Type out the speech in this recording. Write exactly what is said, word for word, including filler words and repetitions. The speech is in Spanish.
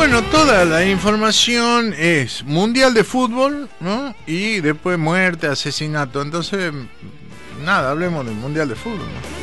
bueno, toda la información es mundial de fútbol, ¿no? Y después muerte, asesinato. Entonces, nada, hablemos del mundial de fútbol, ¿no?